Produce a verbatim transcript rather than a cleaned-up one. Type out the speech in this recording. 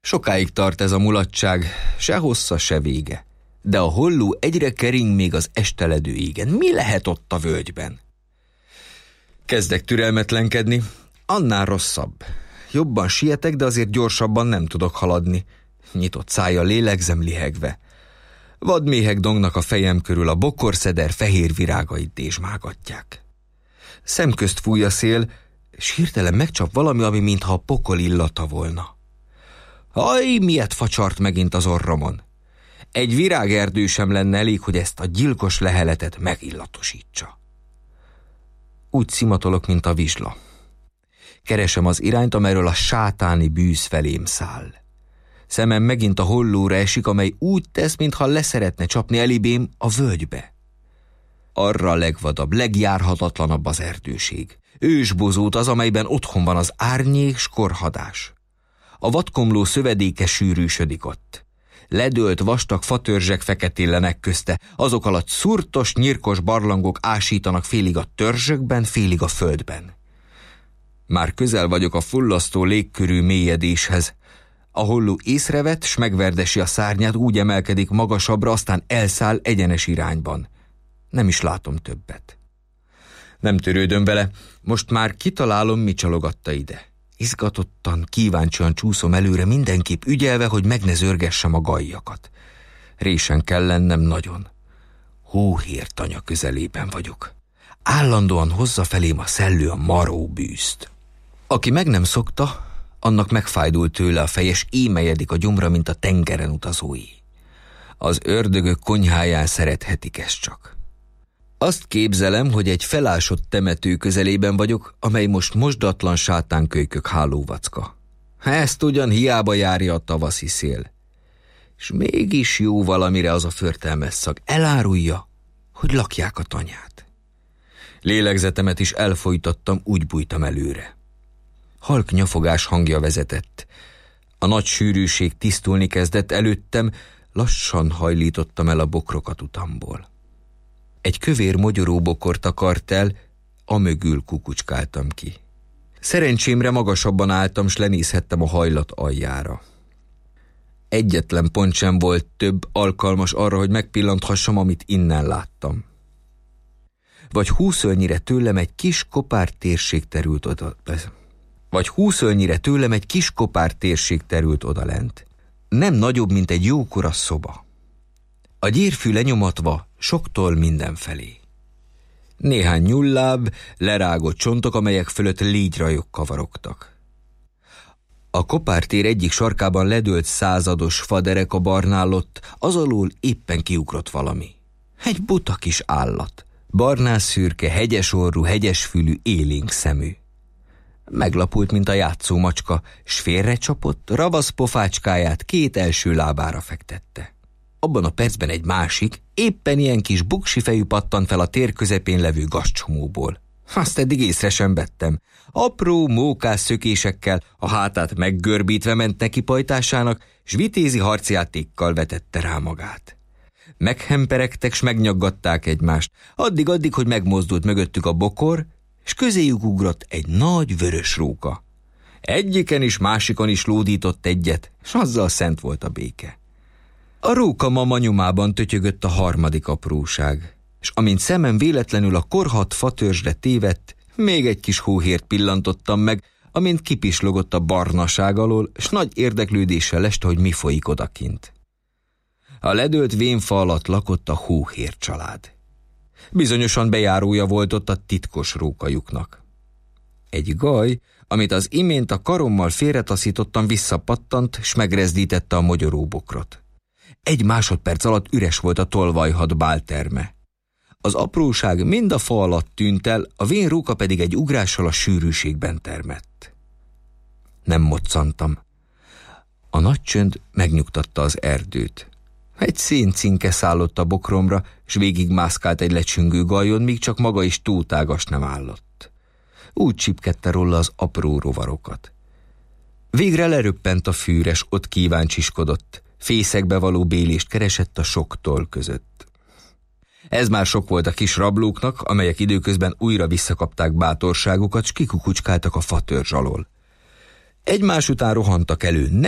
Sokáig tart ez a mulatság, se hossza, se vége. De a holló egyre kering még az esteledő égen. Mi lehet ott a völgyben? Kezdek türelmetlenkedni, annál rosszabb. Jobban sietek, de azért gyorsabban nem tudok haladni. Nyitott szájjal lélegzem lihegve. Vadméhek dongnak a fejem körül, a bokorszeder fehér virágait dézsmágatják. Szemközt fúj a szél, és hirtelen megcsap valami, ami mintha a pokol illata volna. Aj, miért facsart megint az orromon! Egy virágerdő sem lenne elég, hogy ezt a gyilkos leheletet megillatosítsa. Úgy szimatolok, mint a vizsla. Keresem az irányt, amerről a sátáni bűz felém száll. Szemem megint a hollóra esik, amely úgy tesz, mintha leszeretne csapni elibém a völgybe. Arra a legvadabb, legjárhatatlanabb az erdőség. Ősbozót az, amelyben otthon van az árnyék s korhadás. A vadkomló szövedéke sűrűsödik ott. Ledőlt vastag fatörzsek feketélenek közte, azok alatt szurtos, nyirkos barlangok ásítanak félig a törzsökben, félig a földben. Már közel vagyok a fullasztó légkörű mélyedéshez. A holló észrevett, s megverdesi a szárnyát, úgy emelkedik magasabbra, aztán elszáll egyenes irányban. Nem is látom többet. Nem törődöm vele, most már kitalálom, mi csalogatta ide. Izgatottan, kíváncsian csúszom előre, mindenképp ügyelve, hogy meg ne zörgessem a gajjakat. Résen kell lennem nagyon. Hóhér tanya közelében vagyok. Állandóan hozza felém a szellő a maró bűzt. Aki meg nem szokta, annak megfájdult tőle a feje, s émelyedik a gyomra, mint a tengeren utazói. Az ördögök konyháján szerethetik ezt csak. Azt képzelem, hogy egy felásott temető közelében vagyok, amely most mosdatlan sátánkölykök hálóvacka. Ezt ugyan hiába járja a tavaszi szél. És mégis jó valamire az a förtelmes szag. Elárulja, hogy lakják a tanyát. Lélegzetemet is elfojtattam, úgy bújtam előre. Halk nyafogás hangja vezetett. A nagy sűrűség tisztulni kezdett előttem, lassan hajlítottam el a bokrokat utamból. Egy kövér mogyoróbokor takart el, amögül kukucskáltam ki. Szerencsémre magasabban álltam, s lenézhettem a hajlat aljára. Egyetlen pont sem volt több alkalmas arra, hogy megpillanthassam, amit innen láttam. Vagy húszölnyire tőlem egy kis kopár térség terült oda. Vagy húszölnyire tőlem egy kis kopár térség terült odalent. Nem nagyobb, mint egy jókora szoba. A gyérfű lenyomatva soktól mindenfelé. Néhány nyulláb, lerágott csontok, amelyek fölött légyrajok kavarogtak. A kopártér egyik sarkában ledőlt százados faderek a barnálott, az alól éppen kiugrott valami. Egy buta kis állat, barnás-szürke, hegyesorrú, hegyesfülű, élénk szemű. Meglapult, mint a játszó macska, s félrecsapott, ravasz pofácskáját két első lábára fektette. Abban a percben egy másik, éppen ilyen kis buksi fejű pattant fel a tér közepén levő gazcsomóból. Azt eddig észre sem vettem. Apró, mókás szökésekkel a hátát meggörbítve ment neki pajtásának, s vitézi harcjátékkal vetette rá magát. Meghemperegtek, s megnyaggatták egymást, addig-addig, hogy megmozdult mögöttük a bokor, s közéjük ugrott egy nagy vörös róka. Egyiken is, másikon is lódított egyet, s azzal szent volt a béke. A róka mama nyomában tötyögött a harmadik apróság, és amint szemem véletlenül a korhadt fatörzsre tévedt, még egy kis hóhért pillantottam meg, amint kipislogott a barnaság alól, s nagy érdeklődéssel leste, hogy mi folyik odakint. A ledőlt vénfa alatt lakott a hóhér család. Bizonyosan bejárója volt ott a titkos rókajuknak. Egy gaj, amit az imént a karommal félretaszítottam, visszapattant, s megrezdítette a mogyoróbokrot. Egy másodperc alatt üres volt a tolvajhat bálterme. Az apróság mind a fa alatt tűnt el, a vén róka pedig egy ugrással a sűrűségben termett. Nem moccantam. A nagy csönd megnyugtatta az erdőt. Egy széncinke szállott a bokromra, s végigmászkált egy lecsüngő gajon, míg csak maga is tótágas nem állott. Úgy csipkedte róla az apró rovarokat. Végre leröppent a fűres, ott kíváncsiskodott, fészekbe való bélést keresett a sok toll között. Ez már sok volt a kis rablóknak, amelyek időközben újra visszakapták bátorságukat, s kikukucskáltak a fatörzs alól. Egymás után rohantak elő,